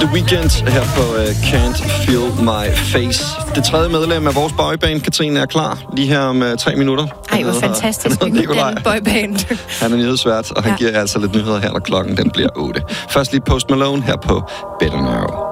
The Weeknd her på Can't Feel My Face. Det tredje medlem af vores boyband, Katrine, er klar lige her om 3 minutter. Ej, hvor fantastisk. Den boyband. Han er nyhedsvært, og han giver altså lidt nyheder her, når klokken den bliver 8. Først lige Post Malone her på Better Now.